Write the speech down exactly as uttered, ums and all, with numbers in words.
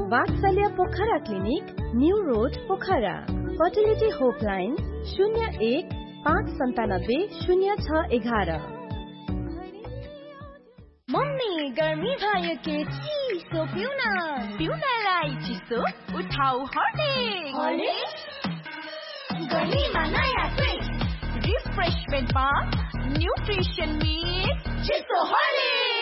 वात्सल्य Pokhara clinic, new road Pokhara. Fertility होपलाइन शून्य एक पाँच सन्तानब्बे शून्य छ एघार। मम्मी गर्मी भयो के चिसो पिउन पिउनलाई चिसो उठाउ हर्लिक्स। गर्मीमा नयाँ ट्विस्ट रिफ्रेशमेन्टमा न्युट्रिसन मिक्स चिसो हर्लिक्स।